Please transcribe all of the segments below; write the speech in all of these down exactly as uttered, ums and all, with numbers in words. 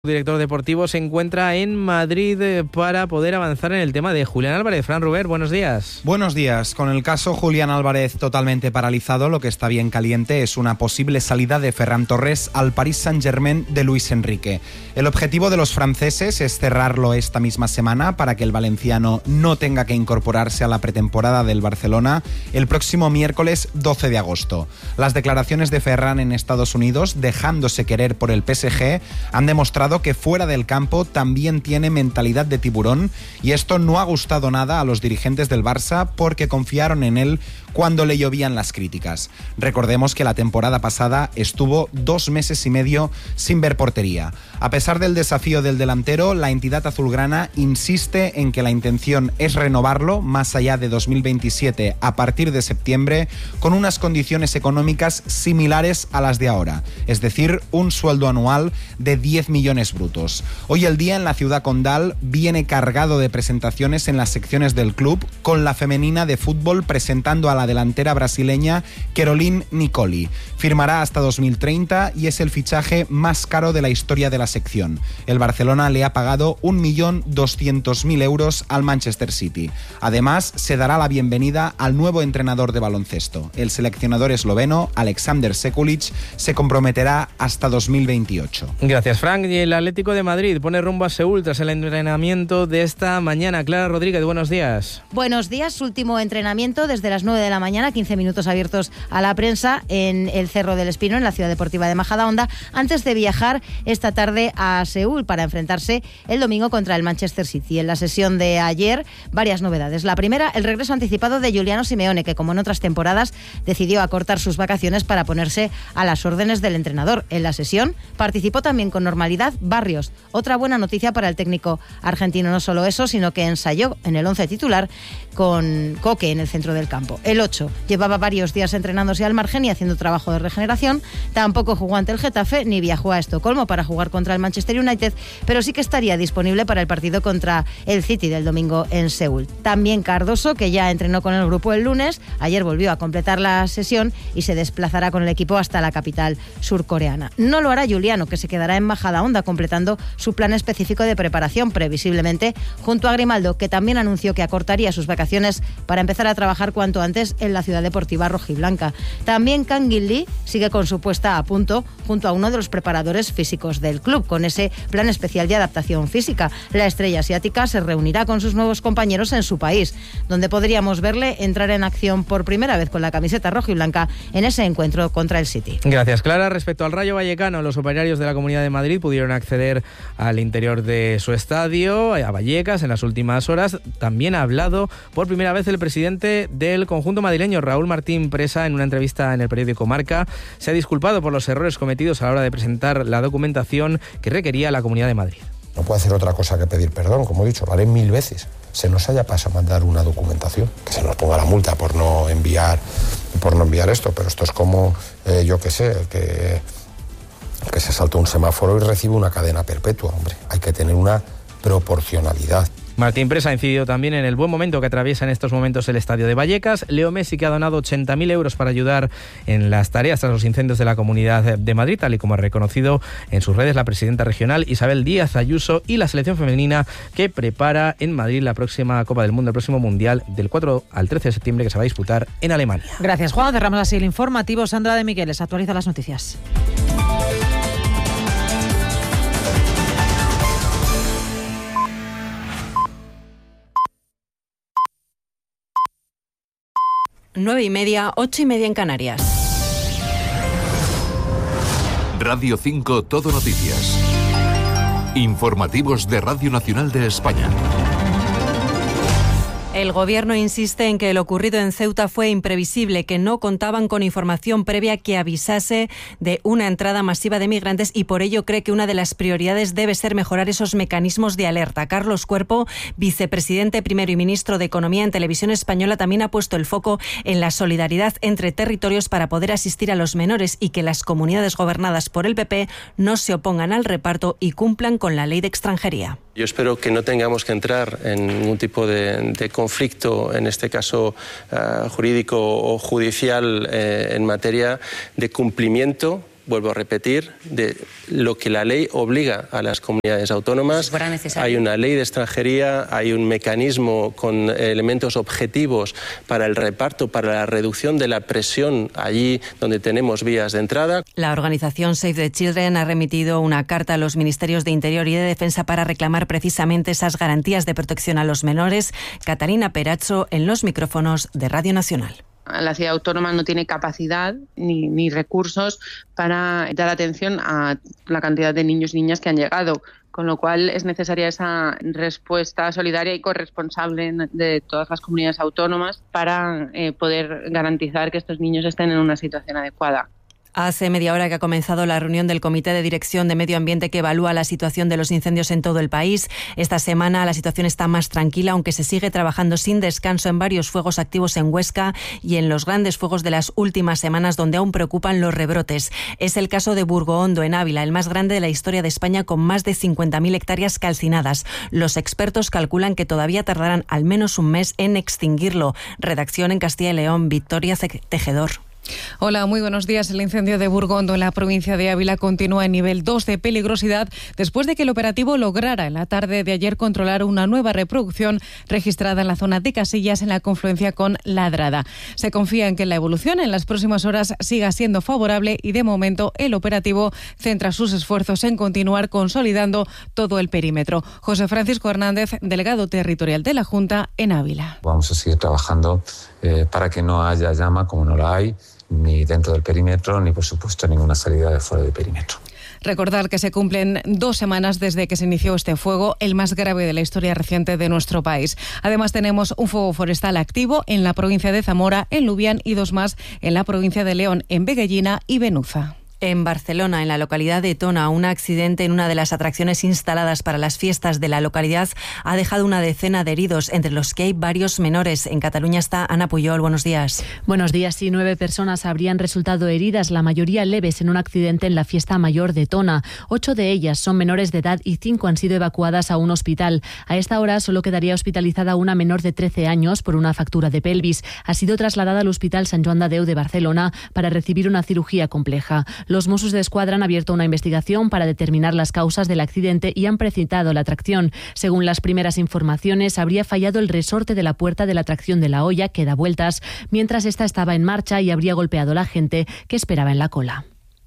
Director deportivo se encuentra en Madrid para poder avanzar en el tema de Julián Álvarez. Fran Ruber, buenos días. Buenos días. Con el caso Julián Álvarez totalmente paralizado, lo que está bien caliente es una posible salida de Ferran Torres al Paris Saint-Germain de Luis Enrique. El objetivo de los franceses es cerrarlo esta misma semana para que el valenciano no tenga que incorporarse a la pretemporada del Barcelona el próximo miércoles doce de agosto. Las declaraciones de Ferran en Estados Unidos, dejándose querer por el P S G, han demostrado que fuera del campo también tiene mentalidad de tiburón, y esto no ha gustado nada a los dirigentes del Barça porque confiaron en él cuando le llovían las críticas. Recordemos que la temporada pasada estuvo dos meses y medio sin ver portería. A pesar del desafío del delantero, la entidad azulgrana insiste en que la intención es renovarlo más allá de dos mil veintisiete a partir de septiembre con unas condiciones económicas similares a las de ahora, es decir, un sueldo anual de diez millones brutos. Hoy el día en la ciudad condal viene cargado de presentaciones en las secciones del club, con la femenina de fútbol presentando a la delantera brasileña Caroline Nicoli. Firmará hasta dos mil treinta y es el fichaje más caro de la historia de la sección. El Barcelona le ha pagado un millón doscientos mil euros al Manchester City. Además, se dará la bienvenida al nuevo entrenador de baloncesto. El seleccionador esloveno, Alexander Sekulic, se comprometerá hasta dos mil veintiocho. Gracias, Frank. Y el Atlético de Madrid pone rumbo a Seúl tras el entrenamiento de esta mañana. Clara Rodríguez, buenos días. Buenos días. Último entrenamiento desde las nueve de la mañana, quince minutos abiertos a la prensa en el Cerro del Espino, en la ciudad deportiva de Majadahonda, antes de viajar esta tarde a Seúl para enfrentarse el domingo contra el Manchester City. En la sesión de ayer, varias novedades. La primera, el regreso anticipado de Giuliano Simeone, que como en otras temporadas decidió acortar sus vacaciones para ponerse a las órdenes del entrenador. En la sesión participó también con normalidad Barrios. Otra buena noticia para el técnico argentino. No solo eso, sino que ensayó en el once titular con Coque en el centro del campo. El ocho llevaba varios días entrenándose al margen y haciendo trabajo de regeneración. Tampoco jugó ante el Getafe ni viajó a Estocolmo para jugar contra el Manchester United, pero sí que estaría disponible para el partido contra el City del domingo en Seúl. También Cardoso, que ya entrenó con el grupo el lunes, ayer volvió a completar la sesión y se desplazará con el equipo hasta la capital surcoreana. No lo hará Giuliano, que se quedará en Majadahonda completando su plan específico de preparación, previsiblemente junto a Grimaldo, que también anunció que acortaría sus vacaciones para empezar a trabajar cuanto antes en la ciudad deportiva rojiblanca. También Kang Gil-lee sigue con su puesta a punto junto a uno de los preparadores físicos del club, con ese plan especial de adaptación física. La estrella asiática se reunirá con sus nuevos compañeros en su país, donde podríamos verle entrar en acción por primera vez con la camiseta rojiblanca en ese encuentro contra el City. Gracias, Clara. Respecto al Rayo Vallecano, los operarios de la Comunidad de Madrid pudieron acceder al interior de su estadio, a Vallecas, en las últimas horas. También ha hablado por primera vez el presidente del conjunto madrileño, Raúl Martín Presa. En una entrevista en el periódico Marca, se ha disculpado por los errores cometidos a la hora de presentar la documentación que requería la Comunidad de Madrid. No puede hacer otra cosa que pedir perdón, como he dicho, lo haré mil veces. Se nos haya pasado mandar una documentación, que se nos ponga la multa por no enviar, por no enviar esto, pero esto es como, eh, yo qué sé, que, que se salta un semáforo y recibe una cadena perpetua, hombre. Hay que tener una proporcionalidad. Martín Presa ha incidido también en el buen momento que atraviesa en estos momentos el estadio de Vallecas. Leo Messi, que ha donado ochenta mil euros para ayudar en las tareas tras los incendios de la Comunidad de Madrid, tal y como ha reconocido en sus redes la presidenta regional Isabel Díaz Ayuso, y la selección femenina que prepara en Madrid la próxima Copa del Mundo, el próximo Mundial del cuatro al trece de septiembre, que se va a disputar en Alemania. Gracias, Juan. Cerramos así el informativo. Sandra de Migueles actualiza las noticias. Nueve y media, ocho y media en Canarias. Radio cinco Todo Noticias. Informativos de Radio Nacional de España. El Gobierno insiste en que lo ocurrido en Ceuta fue imprevisible, que no contaban con información previa que avisase de una entrada masiva de migrantes, y por ello cree que una de las prioridades debe ser mejorar esos mecanismos de alerta. Carlos Cuerpo, vicepresidente primero y ministro de Economía en Televisión Española, también ha puesto el foco en la solidaridad entre territorios para poder asistir a los menores y que las comunidades gobernadas por el P P no se opongan al reparto y cumplan con la ley de extranjería. Yo espero que no tengamos que entrar en ningún tipo de, de conflicto, en este caso uh, jurídico o judicial, eh, en materia de cumplimiento vuelvo a repetir, de lo que la ley obliga a las comunidades autónomas. Si fuera necesario. Hay una ley de extranjería, hay un mecanismo con elementos objetivos para el reparto, para la reducción de la presión allí donde tenemos vías de entrada. La organización Save the Children ha remitido una carta a los ministerios de Interior y de Defensa para reclamar precisamente esas garantías de protección a los menores. Catalina Peracho en los micrófonos de Radio Nacional. La ciudad autónoma no tiene capacidad ni, ni recursos para dar atención a la cantidad de niños y niñas que han llegado, con lo cual es necesaria esa respuesta solidaria y corresponsable de todas las comunidades autónomas para eh, poder garantizar que estos niños estén en una situación adecuada. Hace media hora que ha comenzado la reunión del Comité de Dirección de Medio Ambiente que evalúa la situación de los incendios en todo el país. Esta semana la situación está más tranquila, aunque se sigue trabajando sin descanso en varios fuegos activos en Huesca y en los grandes fuegos de las últimas semanas, donde aún preocupan los rebrotes. Es el caso de Burgohondo, en Ávila, el más grande de la historia de España, con más de cincuenta mil hectáreas calcinadas. Los expertos calculan que todavía tardarán al menos un mes en extinguirlo. Redacción en Castilla y León, Victoria Tejedor. Hola, muy buenos días. El incendio de Burgohondo en la provincia de Ávila continúa en nivel dos de peligrosidad después de que el operativo lograra en la tarde de ayer controlar una nueva reproducción registrada en la zona de Casillas en la confluencia con Ladrada. Se confía en que la evolución en las próximas horas siga siendo favorable y de momento el operativo centra sus esfuerzos en continuar consolidando todo el perímetro. José Francisco Hernández, delegado territorial de la Junta en Ávila. Vamos a seguir trabajando eh, para que no haya llama, como no la hay, ni dentro del perímetro, ni por supuesto ninguna salida de fuera del perímetro. Recordar que se cumplen dos semanas desde que se inició este fuego, el más grave de la historia reciente de nuestro país. Además tenemos un fuego forestal activo en la provincia de Zamora, en Lubián, y dos más en la provincia de León, en Veguellina y Benuza. En Barcelona, en la localidad de Tona, un accidente en una de las atracciones instaladas para las fiestas de la localidad ha dejado una decena de heridos, entre los que hay varios menores. En Cataluña está Ana Puyol. Buenos días. Buenos días. Sí, nueve personas habrían resultado heridas, la mayoría leves, en un accidente en la fiesta mayor de Tona. Ocho de ellas son menores de edad y cinco han sido evacuadas a un hospital. A esta hora solo quedaría hospitalizada una menor de trece años por una fractura de pelvis. Ha sido trasladada al Hospital Sant Joan de Déu de Barcelona para recibir una cirugía compleja. Los Mossos d'Esquadra han abierto una investigación para determinar las causas del accidente y han precipitado la atracción. Según las primeras informaciones, habría fallado el resorte de la puerta de la atracción de la olla, que da vueltas, mientras esta estaba en marcha, y habría golpeado a la gente que esperaba en la cola.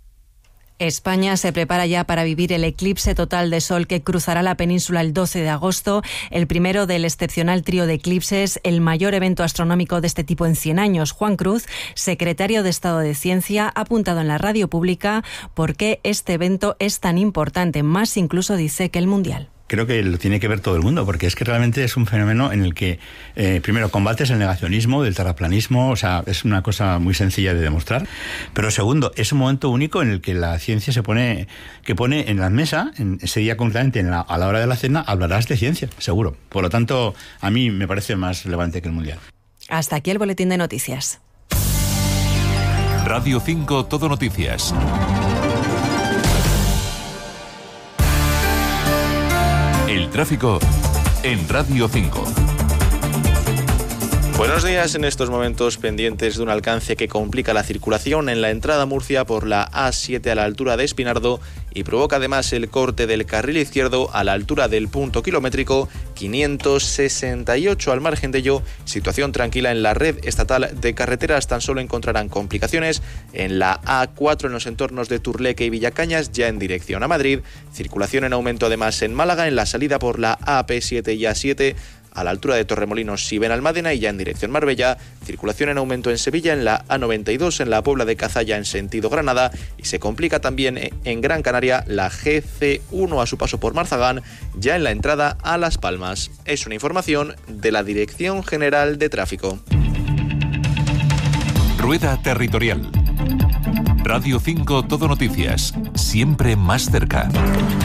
España se prepara ya para vivir el eclipse total de sol que cruzará la península el doce de agosto, el primero del excepcional trío de eclipses, el mayor evento astronómico de este tipo en cien años. Juan Cruz, secretario de Estado de Ciencia, ha apuntado en la radio pública por qué este evento es tan importante, más incluso dice que el Mundial. Creo que lo tiene que ver todo el mundo, porque es que realmente es un fenómeno en el que, eh, primero, combates el negacionismo, del terraplanismo, o sea, es una cosa muy sencilla de demostrar, pero segundo, es un momento único en el que la ciencia se pone, que pone en la mesa, en ese día concretamente, en la, a la hora de la cena, hablarás de ciencia, seguro. Por lo tanto, a mí me parece más relevante que el Mundial. Hasta aquí el boletín de noticias. Radio cinco Todo Noticias. El tráfico en Radio cinco. Buenos días. En estos momentos pendientes de un alcance que complica la circulación en la entrada a Murcia por la A siete a la altura de Espinardo y provoca además el corte del carril izquierdo a la altura del punto kilométrico quinientos sesenta y ocho. Al margen de ello, situación tranquila en la red estatal de carreteras. Tan solo encontrarán complicaciones en la A cuatro en los entornos de Turleque y Villacañas, ya en dirección a Madrid. Circulación en aumento además en Málaga en la salida por la A P siete y A siete a la altura de Torremolinos y Benalmádena y ya en dirección Marbella. Circulación en aumento en Sevilla en la A noventa y dos en la Puebla de Cazalla en sentido Granada, y se complica también en Gran Canaria la G C uno a su paso por Marzagán, ya en la entrada a Las Palmas. Es una información de la Dirección General de Tráfico. Rueda Territorial. Radio cinco Todo Noticias, siempre más cerca.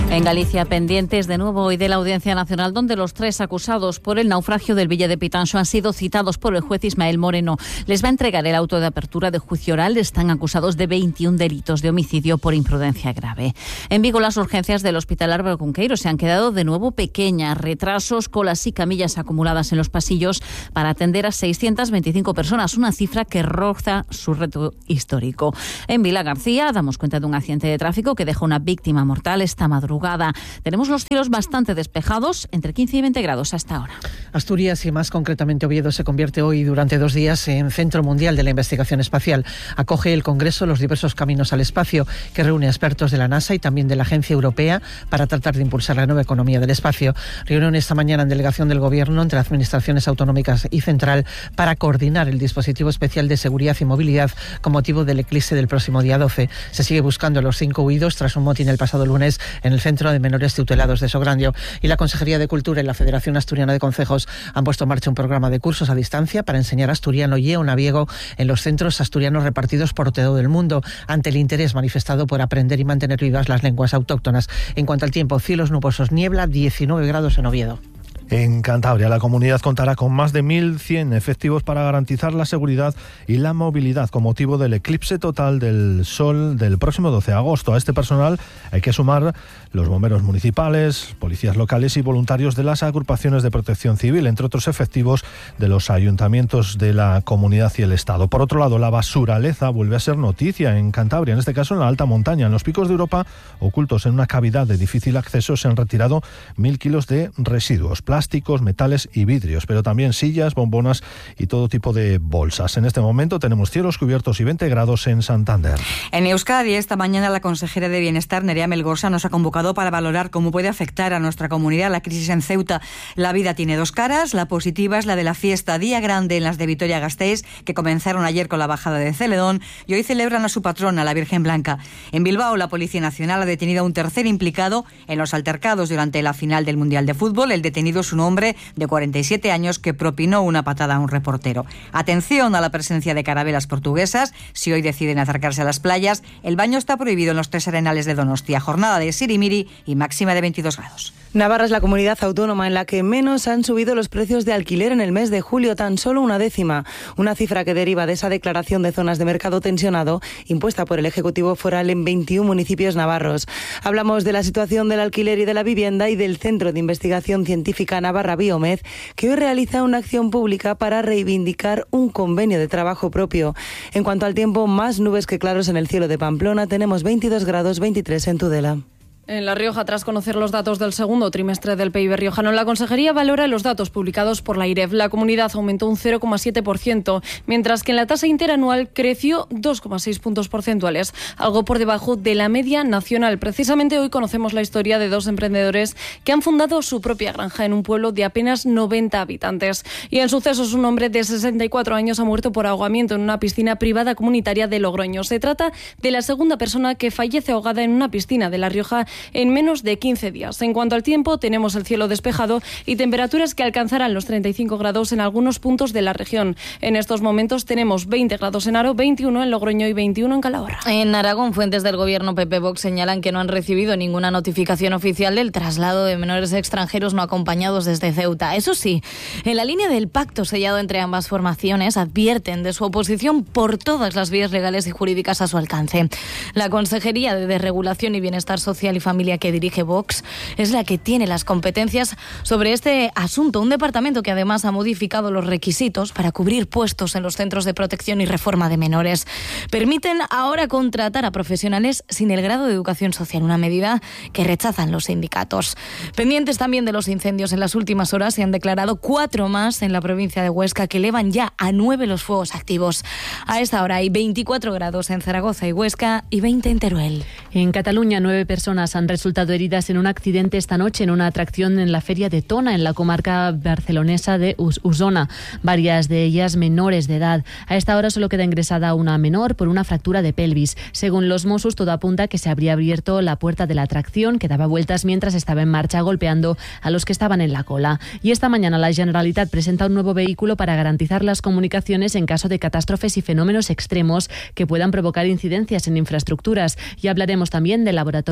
En Galicia, pendientes de nuevo hoy de la Audiencia Nacional, donde los tres acusados por el naufragio del Villa de Pitanxo han sido citados por el juez Ismael Moreno. Les va a entregar el auto de apertura de juicio oral. Están acusados de veintiún delitos de homicidio por imprudencia grave. En Vigo, las urgencias del Hospital Álvaro Cunqueiro se han quedado de nuevo pequeñas. Retrasos, colas y camillas acumuladas en los pasillos para atender a seiscientas veinticinco personas, una cifra que roza su reto histórico. En Vila García damos cuenta de un accidente de tráfico que deja una víctima mortal esta madrugada. Tenemos los cielos bastante despejados, entre quince y veinte grados hasta ahora. Asturias y más concretamente Oviedo se convierte hoy durante dos días en Centro Mundial de la Investigación Espacial. Acoge el Congreso Los Diversos Caminos al Espacio, que reúne a expertos de la NASA y también de la Agencia Europea para tratar de impulsar la nueva economía del espacio. Reunión esta mañana en delegación del Gobierno entre administraciones autonómicas y central para coordinar el dispositivo especial de seguridad y movilidad con motivo del eclipse del próximo día doce. Se sigue buscando a los cinco huidos tras un motín el pasado lunes en el Centro de Menores Tutelados de Sograndio. Y la Consejería de Cultura y la Federación Asturiana de Concejos han puesto en marcha un programa de cursos a distancia para enseñar asturiano y eonaviego en los centros asturianos repartidos por todo el mundo, ante el interés manifestado por aprender y mantener vivas las lenguas autóctonas. En cuanto al tiempo, cielos nubosos, niebla, diecinueve grados en Oviedo. En Cantabria, la comunidad contará con más de mil cien efectivos para garantizar la seguridad y la movilidad con motivo del eclipse total del sol del próximo doce de agosto. A este personal hay que sumar los bomberos municipales, policías locales y voluntarios de las agrupaciones de protección civil, entre otros efectivos de los ayuntamientos de la comunidad y el Estado. Por otro lado, la basuraleza vuelve a ser noticia en Cantabria, en este caso en la alta montaña. En los picos de Europa, ocultos en una cavidad de difícil acceso, se han retirado mil kilos de residuos, plásticos, metales y vidrios, pero también sillas, bombonas y todo tipo de bolsas. En este momento tenemos cielos cubiertos y veinte grados en Santander. En Euskadi, esta mañana la consejera de Bienestar, Nerea Melgosa, nos ha convocado para valorar cómo puede afectar a nuestra comunidad la crisis en Ceuta. La vida tiene dos caras. La positiva es la de la fiesta Día Grande en las de Vitoria-Gasteiz, que comenzaron ayer con la bajada de Celedón y hoy celebran a su patrona, la Virgen Blanca. En Bilbao, la Policía Nacional ha detenido a un tercer implicado en los altercados durante la final del Mundial de Fútbol. El detenido es un hombre de cuarenta y siete años que propinó una patada a un reportero. Atención a la presencia de carabelas portuguesas. Si hoy deciden acercarse a las playas, el baño está prohibido en los tres arenales de Donostia. Jornada de sirimiri y máxima de veintidós grados. Navarra es la comunidad autónoma en la que menos han subido los precios de alquiler en el mes de julio, tan solo una décima. Una cifra que deriva de esa declaración de zonas de mercado tensionado impuesta por el Ejecutivo Foral en veintiún municipios navarros. Hablamos de la situación del alquiler y de la vivienda y del Centro de Investigación Científica Navarra Biomed, que hoy realiza una acción pública para reivindicar un convenio de trabajo propio. En cuanto al tiempo, más nubes que claros en el cielo de Pamplona. Tenemos veintidós grados, veintitrés en Tudela. En La Rioja, tras conocer los datos del segundo trimestre del P I B riojano, la Consejería valora los datos publicados por la I R E F. La comunidad aumentó un cero coma siete por ciento, mientras que en la tasa interanual creció dos coma seis puntos porcentuales, algo por debajo de la media nacional. Precisamente hoy conocemos la historia de dos emprendedores que han fundado su propia granja en un pueblo de apenas noventa habitantes. Y en sucesos, un hombre de sesenta y cuatro años ha muerto por ahogamiento en una piscina privada comunitaria de Logroño. Se trata de la segunda persona que fallece ahogada en una piscina de La Rioja en menos de quince días. En cuanto al tiempo, tenemos el cielo despejado y temperaturas que alcanzarán los treinta y cinco grados en algunos puntos de la región. En estos momentos tenemos veinte grados en Aro, veintiuno en Logroño y veintiuno en Calahorra. En Aragón, fuentes del gobierno P P Vox señalan que no han recibido ninguna notificación oficial del traslado de menores extranjeros no acompañados desde Ceuta. Eso sí, en la línea del pacto sellado entre ambas formaciones, advierten de su oposición por todas las vías legales y jurídicas a su alcance. La Consejería de Desregulación y Bienestar Social y Familia que dirige Vox es la que tiene las competencias sobre este asunto, un departamento que además ha modificado los requisitos para cubrir puestos en los centros de protección y reforma de menores. Permiten ahora contratar a profesionales sin el grado de educación social, una medida que rechazan los sindicatos. Pendientes también de los incendios, en las últimas horas se han declarado cuatro más en la provincia de Huesca, que elevan ya a nueve los fuegos activos. A esta hora hay veinticuatro grados en Zaragoza y Huesca y veinte en Teruel. En Cataluña, nueve personas han resultado heridas en un accidente esta noche en una atracción en la feria de Tona, en la comarca barcelonesa de Osona. Varias de ellas menores de edad. A esta hora solo queda ingresada una menor por una fractura de pelvis. Según los Mossos, todo apunta a que se habría abierto la puerta de la atracción, que daba vueltas mientras estaba en marcha, golpeando a los que estaban en la cola. Y esta mañana la Generalitat presenta un nuevo vehículo para garantizar las comunicaciones en caso de catástrofes y fenómenos extremos que puedan provocar incidencias en infraestructuras. Y hablaremos también del laboratorio forense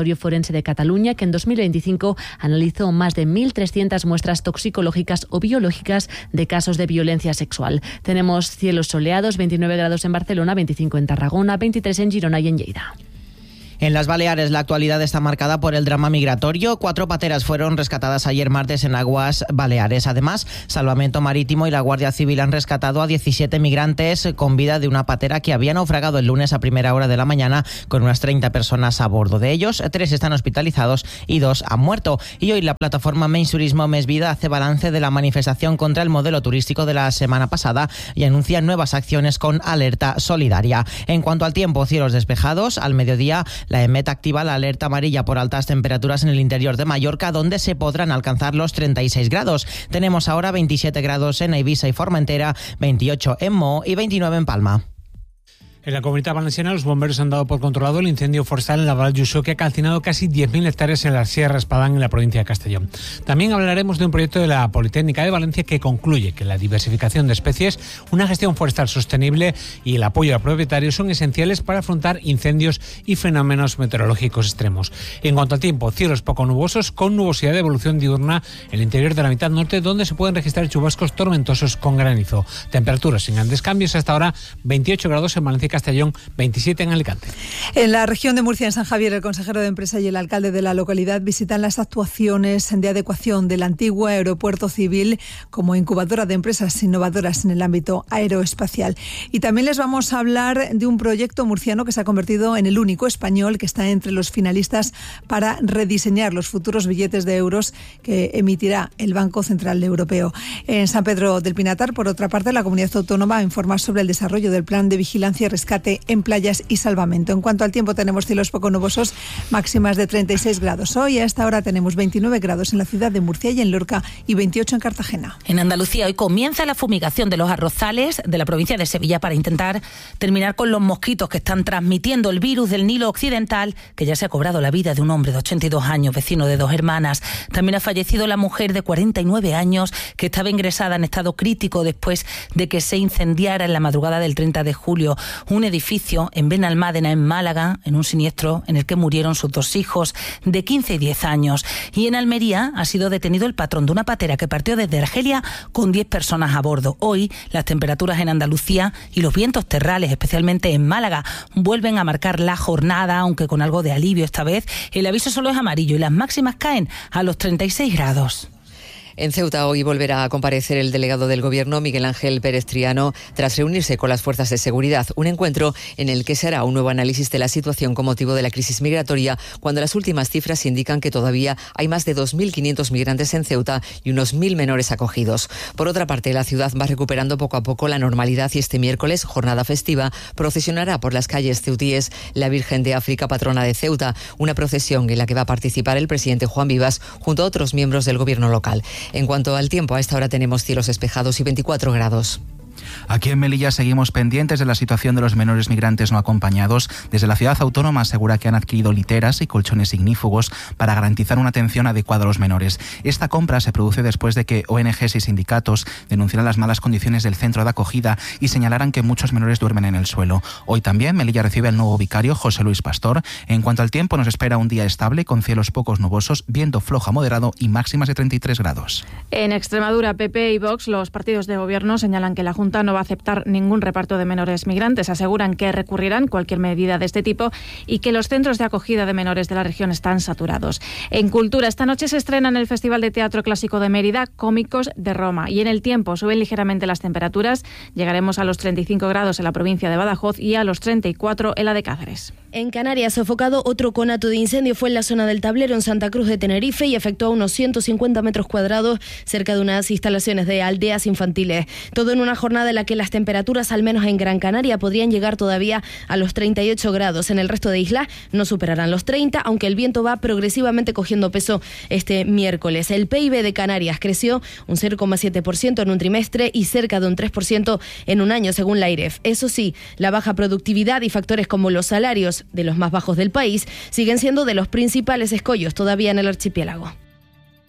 Forense de Cataluña, que en dos mil veinticinco analizó más de mil trescientas muestras toxicológicas o biológicas de casos de violencia sexual. Tenemos cielos soleados, veintinueve grados en Barcelona, veinticinco en Tarragona, veintitrés en Girona y en Lleida. En las Baleares la actualidad está marcada por el drama migratorio. Cuatro pateras fueron rescatadas ayer martes en aguas baleares. Además, Salvamento Marítimo y la Guardia Civil han rescatado a diecisiete migrantes con vida de una patera que había naufragado el lunes a primera hora de la mañana con unas treinta personas a bordo. De ellos, tres están hospitalizados y dos han muerto. Y hoy la plataforma Menys Turismo Més Vida hace balance de la manifestación contra el modelo turístico de la semana pasada y anuncia nuevas acciones con alerta solidaria. En cuanto al tiempo, cielos despejados. Al mediodía, la EMET activa la alerta amarilla por altas temperaturas en el interior de Mallorca, donde se podrán alcanzar los treinta y seis grados. Tenemos ahora veintisiete grados en Eivissa y Formentera, veintiocho en Mo y veintinueve en Palma. En la Comunidad Valenciana, los bomberos han dado por controlado el incendio forestal en la Val d'Uixó, que ha calcinado casi diez mil hectáreas en la Sierra Espadán, en la provincia de Castellón. También hablaremos de un proyecto de la Politécnica de Valencia que concluye que la diversificación de especies, una gestión forestal sostenible y el apoyo a propietarios son esenciales para afrontar incendios y fenómenos meteorológicos extremos. En cuanto al tiempo, cielos poco nubosos con nubosidad de evolución diurna en el interior de la mitad norte, donde se pueden registrar chubascos tormentosos con granizo. Temperaturas sin grandes cambios, hasta ahora veintiocho grados en Valencia y Castellón, veintisiete en Alicante. En la región de Murcia, en San Javier, el consejero de Empresa y el alcalde de la localidad visitan las actuaciones de adecuación del antiguo aeropuerto civil como incubadora de empresas innovadoras en el ámbito aeroespacial. Y también les vamos a hablar de un proyecto murciano que se ha convertido en el único español que está entre los finalistas para rediseñar los futuros billetes de euros que emitirá el Banco Central Europeo. En San Pedro del Pinatar, por otra parte, la comunidad autónoma informa sobre el desarrollo del plan de vigilancia y rescate en playas y salvamento. En cuanto al tiempo, tenemos cielos poco nubosos, máximas de treinta y seis grados. Hoy a esta hora tenemos veintinueve grados en la ciudad de Murcia y en Lorca y veintiocho en Cartagena. En Andalucía hoy comienza la fumigación de los arrozales de la provincia de Sevilla para intentar terminar con los mosquitos que están transmitiendo el virus del Nilo Occidental, que ya se ha cobrado la vida de un hombre de ochenta y dos años, vecino de dos hermanas. También ha fallecido la mujer de cuarenta y nueve años que estaba ingresada en estado crítico después de que se incendiara en la madrugada del treinta de julio un edificio en Benalmádena, en Málaga, en un siniestro en el que murieron sus dos hijos de quince y diez años. Y en Almería ha sido detenido el patrón de una patera que partió desde Argelia con diez personas a bordo. Hoy las temperaturas en Andalucía y los vientos terrales, especialmente en Málaga, vuelven a marcar la jornada, aunque con algo de alivio esta vez. El aviso solo es amarillo y las máximas caen a los treinta y seis grados. En Ceuta hoy volverá a comparecer el delegado del Gobierno, Miguel Ángel Pérez Triano, tras reunirse con las fuerzas de seguridad. Un encuentro en el que se hará un nuevo análisis de la situación con motivo de la crisis migratoria, cuando las últimas cifras indican que todavía hay más de dos mil quinientos migrantes en Ceuta y unos mil menores acogidos. Por otra parte, la ciudad va recuperando poco a poco la normalidad y este miércoles, jornada festiva, procesionará por las calles ceutíes la Virgen de África, patrona de Ceuta, una procesión en la que va a participar el presidente Juan Vivas junto a otros miembros del Gobierno local. En cuanto al tiempo, a esta hora tenemos cielos despejados y veinticuatro grados. Aquí en Melilla seguimos pendientes de la situación de los menores migrantes no acompañados. Desde la ciudad autónoma asegura que han adquirido literas y colchones ignífugos para garantizar una atención adecuada a los menores. Esta compra se produce después de que O N Ges y sindicatos denunciaran las malas condiciones del centro de acogida y señalaran que muchos menores duermen en el suelo. Hoy también Melilla recibe al nuevo vicario, José Luis Pastor. En cuanto al tiempo, nos espera un día estable con cielos pocos nubosos, viento flojo a moderado y máximas de treinta y tres grados. En Extremadura, P P y Vox, los partidos de gobierno, señalan que la Junta no va a aceptar ningún reparto de menores migrantes. Aseguran que recurrirán cualquier medida de este tipo y que los centros de acogida de menores de la región están saturados. En Cultura, esta noche se estrena en el Festival de Teatro Clásico de Mérida Cómicos de Roma. Y en el tiempo suben ligeramente las temperaturas. Llegaremos a los treinta y cinco grados en la provincia de Badajoz y a los treinta y cuatro en la de Cáceres. En Canarias, sofocado otro conato de incendio fue en la zona del Tablero, en Santa Cruz de Tenerife, y afectó a unos ciento cincuenta metros cuadrados cerca de unas instalaciones de aldeas infantiles. Todo en una jornada en la que las temperaturas, al menos en Gran Canaria, podrían llegar todavía a los treinta y ocho grados. En el resto de islas no superarán los treinta, aunque el viento va progresivamente cogiendo peso este miércoles. El P I B de Canarias creció un cero coma siete por ciento en un trimestre y cerca de un tres por ciento en un año, según la IREF. Eso sí, la baja productividad y factores como los salarios de los más bajos del país siguen siendo de los principales escollos todavía en el archipiélago.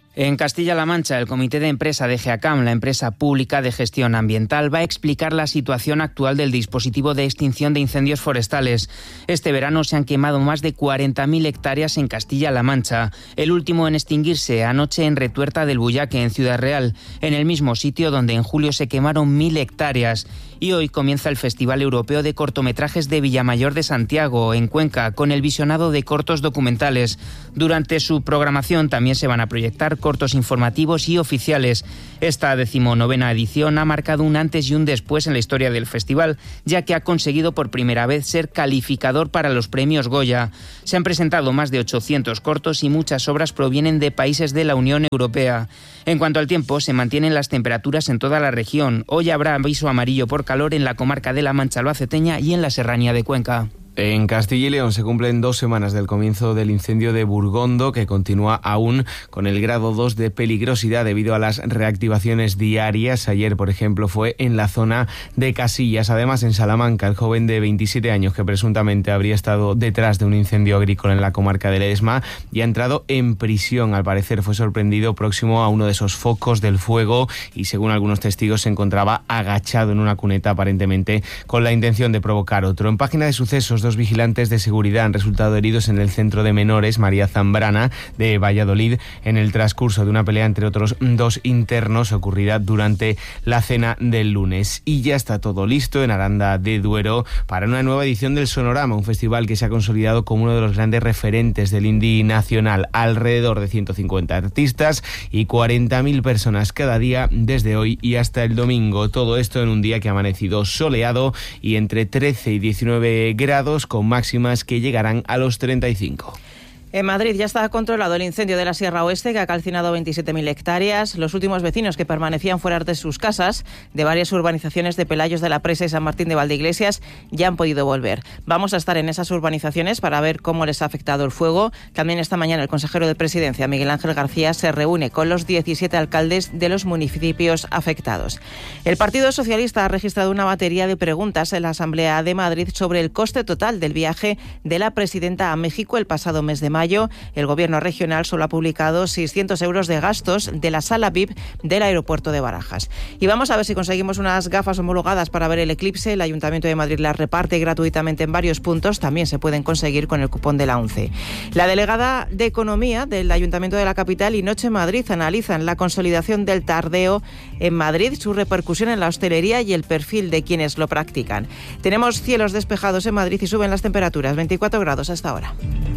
En Castilla-La Mancha, el Comité de Empresa de GEACAM, la empresa pública de gestión ambiental, va a explicar la situación actual del dispositivo de extinción de incendios forestales. Este verano se han quemado más de cuarenta mil hectáreas en Castilla-La Mancha. El último en extinguirse anoche en Retuerta del Buyaque, en Ciudad Real, en el mismo sitio donde en julio se quemaron mil hectáreas. Y hoy comienza el Festival Europeo de Cortometrajes de Villamayor de Santiago, en Cuenca, con el visionado de cortos documentales. Durante su programación también se van a proyectar cortos informativos y oficiales. Esta decimonovena edición ha marcado un antes y un después en la historia del festival, ya que ha conseguido por primera vez ser calificador para los premios Goya. Se han presentado más de ochocientos cortos y muchas obras provienen de países de la Unión Europea. En cuanto al tiempo, se mantienen las temperaturas en toda la región. Hoy habrá aviso amarillo por calor en la comarca de la Mancha Albaceteña y en la Serranía de Cuenca. En Castilla y León se cumplen dos semanas del comienzo del incendio de Burgondo, que continúa aún con el grado dos de peligrosidad debido a las reactivaciones diarias. Ayer, por ejemplo, fue en la zona de Casillas. Además, en Salamanca, el joven de veintisiete años que presuntamente habría estado detrás de un incendio agrícola en la comarca de Ledesma y ha entrado en prisión. Al parecer fue sorprendido próximo a uno de esos focos del fuego y, según algunos testigos, se encontraba agachado en una cuneta, aparentemente con la intención de provocar otro. En página de sucesos, dos vigilantes de seguridad han resultado heridos en el centro de menores María Zambrana de Valladolid en el transcurso de una pelea entre otros dos internos ocurrida durante la cena del lunes. Y ya está todo listo en Aranda de Duero para una nueva edición del Sonorama, un festival que se ha consolidado como uno de los grandes referentes del indie nacional. Alrededor de ciento cincuenta artistas y cuarenta mil personas cada día desde hoy y hasta el domingo. Todo esto en un día que ha amanecido soleado y entre trece y diecinueve grados, con máximas que llegarán a los treinta y cinco. En Madrid ya está controlado el incendio de la Sierra Oeste, que ha calcinado veintisiete mil hectáreas. Los últimos vecinos que permanecían fuera de sus casas de varias urbanizaciones de Pelayos de la Presa y San Martín de Valdeiglesias ya han podido volver. Vamos a estar en esas urbanizaciones para ver cómo les ha afectado el fuego. También esta mañana el consejero de Presidencia, Miguel Ángel García, se reúne con los diecisiete alcaldes de los municipios afectados. El Partido Socialista ha registrado una batería de preguntas en la Asamblea de Madrid sobre el coste total del viaje de la presidenta a México el pasado mes de mayo. mayo, el Gobierno regional solo ha publicado seiscientos euros de gastos de la sala V I P del aeropuerto de Barajas. Y vamos a ver si conseguimos unas gafas homologadas para ver el eclipse. El Ayuntamiento de Madrid las reparte gratuitamente en varios puntos. También se pueden conseguir con el cupón de la ONCE. La delegada de Economía del Ayuntamiento de la capital y Noche Madrid analizan la consolidación del tardeo en Madrid, su repercusión en la hostelería y el perfil de quienes lo practican. Tenemos cielos despejados en Madrid y suben las temperaturas, veinticuatro grados hasta ahora.